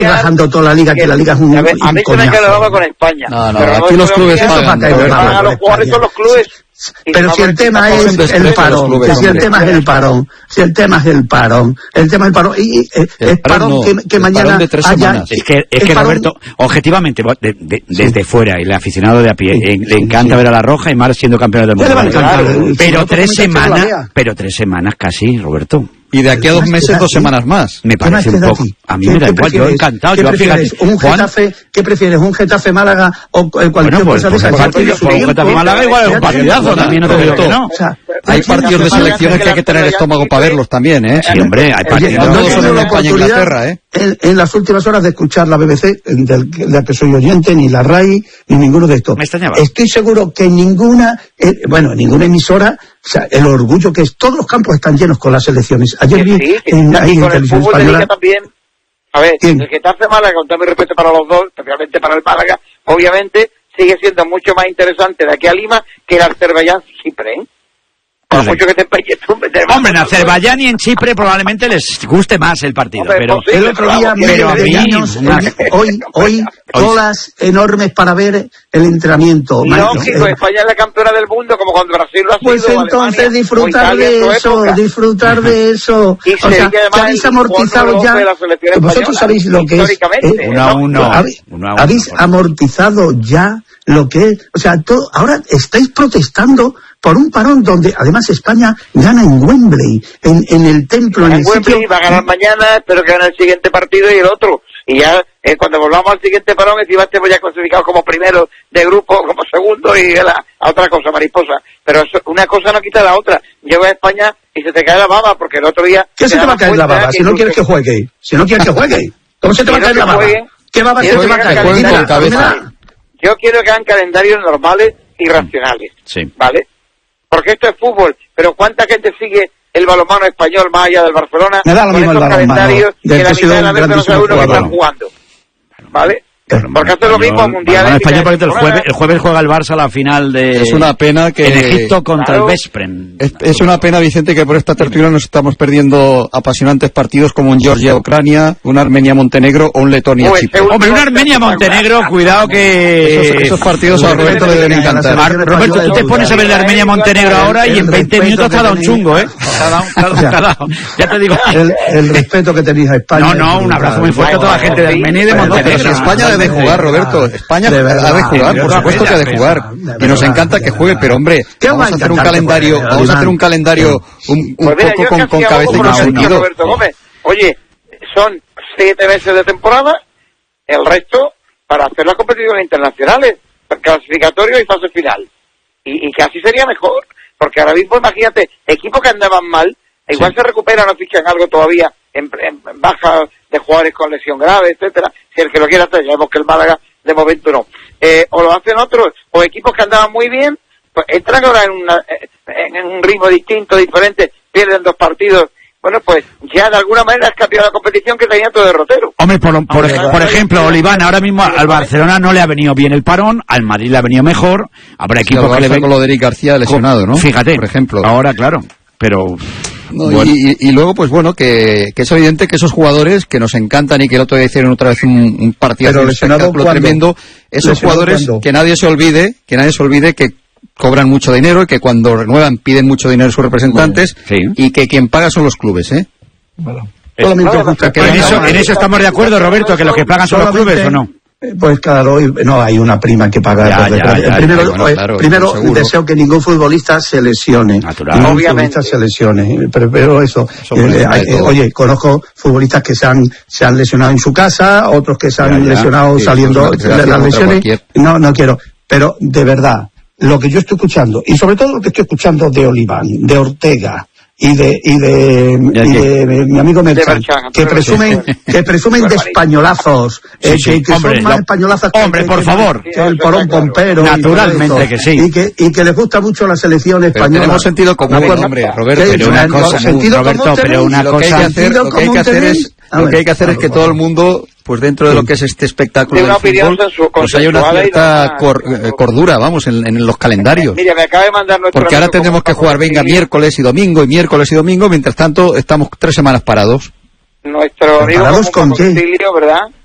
bajando toda la liga, que la liga es un a mí se me ha quedado con España. No, aquí los clubes pagan. A los jugadores son los clubes. Pero si el tema es el parón, si el tema es el parón, el tema es el parón, y el parón que mañana haya... Es que Roberto, objetivamente, desde fuera, y el aficionado de a pie, le encanta ver a la Roja y más siendo campeón del mundo. Pero 3 semanas casi, Roberto. Y de aquí a 2 meses, 2 semanas más. Me parece un poco. A mí me da igual, yo encantado. ¿Qué prefieres? ¿Qué prefieres? ¿Un Getafe Málaga o cualquier cosa de esa? Un Getafe Málaga igual es un partidazo también, no te digo que no. Hay partidos de selecciones que hay que tener estómago para verlos también, ¿eh? Sí, hombre, hay partidos. No solo en España e Inglaterra, ¿eh? En las últimas horas de escuchar la BBC, de la que soy oyente, ni la RAI, ni ninguno de estos. Me extrañaba. Estoy seguro que ninguna emisora, o sea, el orgullo que es, todos los campos están llenos con las selecciones. Ayer vi en Televisión Española también. A ver, el Getafe Málaga, con todo mi respeto para los dos, especialmente para el Málaga, obviamente sigue siendo mucho más interesante de aquí a Lima que el Azerbaiyán-Chipre, ¿eh? Por mucho que te empeñes tú. Hombre, en Azerbaiyán y en Chipre probablemente les guste más el partido. Hombre, pero el otro día, hoy colas enormes para ver el entrenamiento. Lógico, España es la campeona del mundo, como cuando Brasil lo ha sido. Pues entonces Alemania, disfrutar de eso. Y o sea, que habéis amortizado ya. Vosotros sabéis lo que es. Habéis amortizado ya lo que es. O sea, ahora estáis protestando por un parón donde además España gana en Wembley, en el templo, en el Wembley, sitio. Va a ganar mañana, espero que gane el siguiente partido y el otro. Y ya, cuando volvamos al siguiente parón, encima estemos ya clasificados como primero de grupo, como segundo y a otra cosa, mariposa. Pero eso, una cosa no quita la otra. Llego a España y se te cae la baba, porque el otro día... ¿Qué se te va a caer la baba si no quieres que juegue? Si no quieres que juegue. ¿Cómo se te va a caer la baba? ¿Qué baba se te va a caer? Yo quiero que hagan calendarios normales y racionales, ¿vale? Porque esto es fútbol, pero ¿cuánta gente sigue el balonmano español más allá del Barcelona? Me da lo mismo el balonmano. Calendarios que la mitad de la vez no sabe uno que están jugando, ¿vale? Porque hace lo mismo mundiales. España, porque el jueves juega el Barça la final de... Es una pena que... En Egipto contra el Veszprém. Es una pena, Vicente, que por esta tertulia nos estamos perdiendo apasionantes partidos como un Georgia-Ucrania, un Armenia-Montenegro o un Letonia-Chipre. Hombre, un Armenia-Montenegro, cuidado que... Esos partidos a Roberto le deben encantar. Roberto, tú te pones a ver el Armenia-Montenegro ahora y en 20 minutos te ha dado un chungo, ¿eh? Ya te digo. El respeto que tenéis a España. No, un abrazo muy fuerte a toda la gente de Armenia y de Montenegro. España debe jugar, Roberto. España ha de jugar, por supuesto que ha de jugar. Y nos encanta que juegue, pero hombre, vamos a hacer un calendario un poco con cabeza y con sentido. Roberto Gómez. Oye, son 7 meses de temporada, el resto para hacer las competiciones internacionales, clasificatorio y fase final. Y que así sería mejor, porque ahora mismo, imagínate, equipos que andaban mal, igual se recuperan o fichan algo todavía en baja de jugadores con lesión grave, etcétera. Si el que lo quiera hacer, ya vemos que el Málaga de momento no. O lo hacen otros, o equipos que andaban muy bien, pues entran ahora en un ritmo distinto, diferente, pierden 2 partidos. Bueno, pues ya de alguna manera has cambiado la competición que tenía todo derrotero. Hombre, por ejemplo, Oliván, ahora mismo al Barcelona no le ha venido bien el parón, al Madrid le ha venido mejor, habrá equipos que le ven... con lo de Eric García lesionado, ¿no? Fíjate, por ejemplo. Ahora, claro, pero... No, bueno. y luego, pues bueno, que es evidente que esos jugadores que nos encantan y que el otro día hicieron otra vez un partido de espectáculo tremendo, esos jugadores que nadie se olvide que cobran mucho dinero y que cuando renuevan piden mucho dinero sus representantes, y que quien paga son los clubes, ¿eh? Bueno. En eso estamos de acuerdo, Roberto, que los que pagan son los clubes, ¿o no? Pues claro, no hay una prima que pagar. Primero deseo que ningún futbolista se lesione. Obviamente. Pero eso. Oye, conozco futbolistas que se han lesionado en su casa, otros que se han lesionado saliendo de las lesiones. No quiero. Pero de verdad, lo que yo estoy escuchando, y sobre todo lo que estoy escuchando de Oliván, de Ortega y de mi amigo Merchan, que presumen de españolazos, que son más españolazos por favor, que el porón pompero, naturalmente que sí, y que les gusta mucho la selección española. Pero tenemos sentido común, hombre, Roberto, pero una cosa, lo que hay que hacer es que todo el mundo, pues dentro de lo que es este espectáculo del fútbol, pues haya una cierta cordura, vamos, en los calendarios. Mira, me acaba de mandar porque ahora tendremos que jugar, miércoles y domingo, mientras tanto estamos 3 semanas parados. Nuestro amigo ¿Parados con qué? ¿Verdad?